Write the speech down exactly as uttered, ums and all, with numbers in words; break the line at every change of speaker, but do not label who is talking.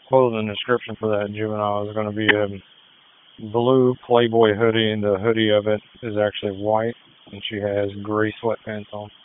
clothing description for that juvenile is going to be a blue Playboy hoodie, and the hoodie of it is actually white, and she has gray sweatpants on.